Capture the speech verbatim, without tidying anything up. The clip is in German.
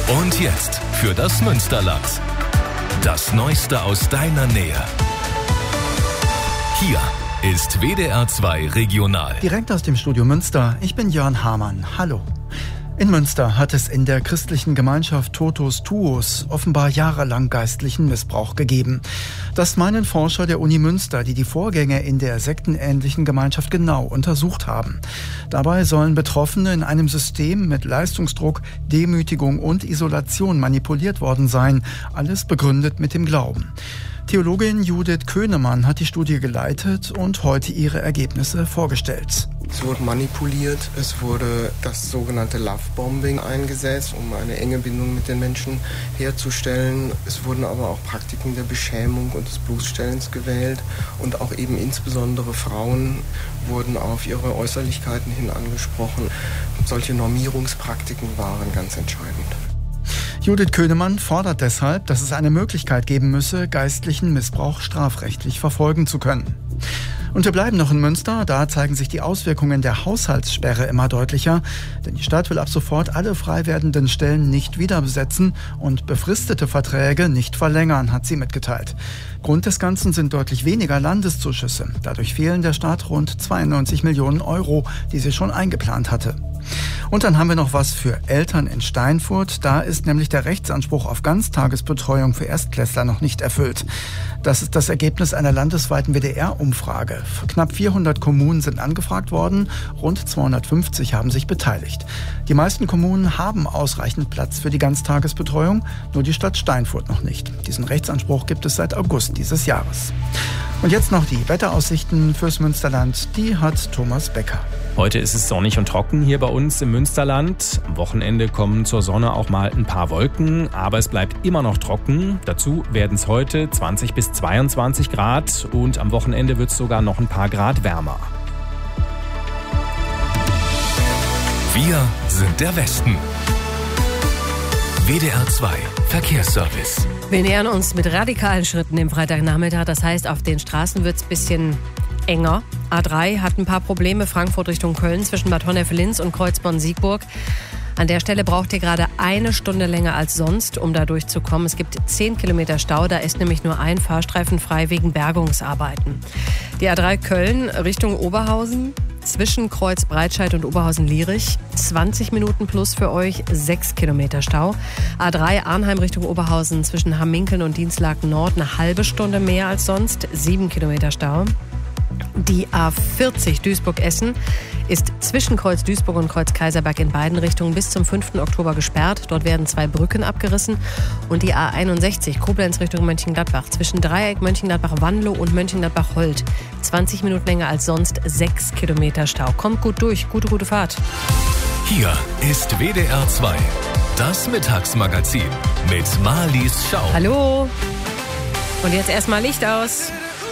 Und jetzt für das Münsterland. Das Neueste aus deiner Nähe. Hier ist W D R zwei Regional. Direkt aus dem Studio Münster. Ich bin Jörn Hamann. Hallo. In Münster hat es in der christlichen Gemeinschaft Totus Tuus offenbar jahrelang geistlichen Missbrauch gegeben. Das meinen Forscher der Uni Münster, die die Vorgänge in der sektenähnlichen Gemeinschaft genau untersucht haben. Dabei sollen Betroffene in einem System mit Leistungsdruck, Demütigung und Isolation manipuliert worden sein. Alles begründet mit dem Glauben. Theologin Judith Könemann hat die Studie geleitet und heute ihre Ergebnisse vorgestellt. Es wurde manipuliert, es wurde das sogenannte Lovebombing eingesetzt, um eine enge Bindung mit den Menschen herzustellen. Es wurden aber auch Praktiken der Beschämung und des Bloßstellens gewählt und auch eben insbesondere Frauen wurden auf ihre Äußerlichkeiten hin angesprochen. Solche Normierungspraktiken waren ganz entscheidend. Judith Könemann fordert deshalb, dass es eine Möglichkeit geben müsse, geistlichen Missbrauch strafrechtlich verfolgen zu können. Und wir bleiben noch in Münster, da zeigen sich die Auswirkungen der Haushaltssperre immer deutlicher, denn die Stadt will ab sofort alle frei werdenden Stellen nicht wieder besetzen und befristete Verträge nicht verlängern, hat sie mitgeteilt. Grund des Ganzen sind deutlich weniger Landeszuschüsse. Dadurch fehlen der Stadt rund zweiundneunzig Millionen Euro, die sie schon eingeplant hatte. Und dann haben wir noch was für Eltern in Steinfurt. Da ist nämlich der Rechtsanspruch auf Ganztagesbetreuung für Erstklässler noch nicht erfüllt. Das ist das Ergebnis einer landesweiten W D R-Umfrage. Knapp vierhundert Kommunen sind angefragt worden, rund zweihundertfünfzig haben sich beteiligt. Die meisten Kommunen haben ausreichend Platz für die Ganztagesbetreuung, nur die Stadt Steinfurt noch nicht. Diesen Rechtsanspruch gibt es seit August dieses Jahres. Und jetzt noch die Wetteraussichten fürs Münsterland. Die hat Thomas Becker. Heute ist es sonnig und trocken hier bei uns im Münsterland. Am Wochenende kommen zur Sonne auch mal ein paar Wolken, aber es bleibt immer noch trocken. Dazu werden es heute zwanzig bis zweiundzwanzig Grad und am Wochenende wird es sogar noch ein paar Grad wärmer. Wir sind der Westen. W D R zwei Verkehrsservice. Wir nähern uns mit radikalen Schritten dem Freitagnachmittag. Das heißt, auf den Straßen wird es ein bisschen enger. A drei hat ein paar Probleme, Frankfurt Richtung Köln zwischen Bad Honnef-Linz und Kreuzborn-Siegburg. An der Stelle braucht ihr gerade eine Stunde länger als sonst, um da durchzukommen. Es gibt zehn Kilometer Stau, da ist nämlich nur ein Fahrstreifen frei wegen Bergungsarbeiten. Die A drei Köln Richtung Oberhausen, zwischen Kreuz Breitscheid und Oberhausen-Lierich, zwanzig Minuten plus für euch, sechs Kilometer Stau. A drei Arnheim Richtung Oberhausen zwischen Hamminkeln und Dienstlaken Nord, eine halbe Stunde mehr als sonst, sieben Kilometer Stau. Die A vierzig Duisburg-Essen ist zwischen Kreuz Duisburg und Kreuz Kaiserberg in beiden Richtungen bis zum fünften Oktober gesperrt. Dort werden zwei Brücken abgerissen. Und die A einundsechzig Koblenz Richtung Mönchengladbach zwischen Dreieck Mönchengladbach-Wanlo und Mönchengladbach-Holt. zwanzig Minuten länger als sonst, sechs Kilometer Stau. Kommt gut durch, gute, gute Fahrt. Hier ist W D R zwei, das Mittagsmagazin mit Marlies Schau. Hallo. Und jetzt erstmal Licht aus.